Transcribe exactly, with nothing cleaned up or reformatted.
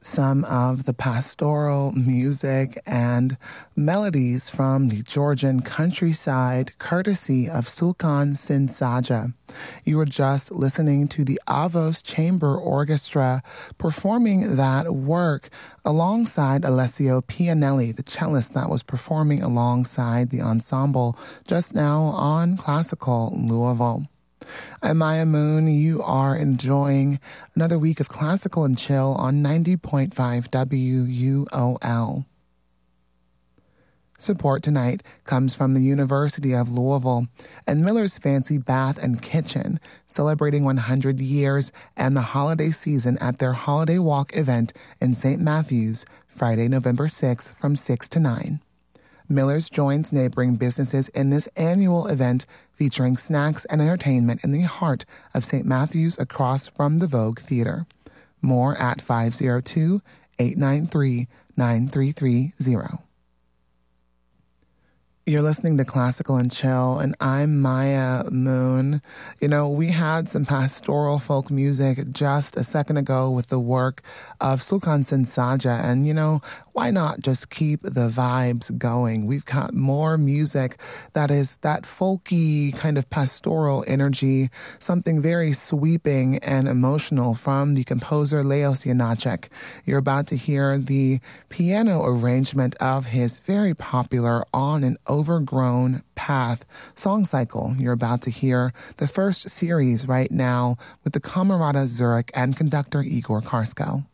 some of the pastoral music and melodies from the Georgian countryside, courtesy of Sulkan Sinsaja. You were just listening to the Avos Chamber Orchestra performing that work alongside Alessio Pianelli, the cellist that was performing alongside the ensemble just now on Classical Louisville. I'm Maya Moon. You are enjoying another week of Classical and Chill on ninety point five W U O L. Support tonight comes from the University of Louisville and Miller's Fancy Bath and Kitchen, celebrating one hundred years and the holiday season at their Holiday Walk event in Saint Matthews, Friday, November sixth from six to nine. Miller's joins neighboring businesses in this annual event featuring snacks and entertainment in the heart of Saint Matthews across from the Vogue Theater. More at five oh two, eight nine three, nine three three zero. You're listening to Classical and Chill, and I'm Maya Moon. You know, we had some pastoral folk music just a second ago with the work of Sulkan Sinsaja, and, you know, why not just keep the vibes going? We've got more music that is that folky kind of pastoral energy, something very sweeping and emotional from the composer Leos Janáček. You're about to hear the piano arrangement of his very popular On an Overgrown Path song cycle. You're about to hear the first series right now with the Camerata Zurich and conductor Igor Karsko.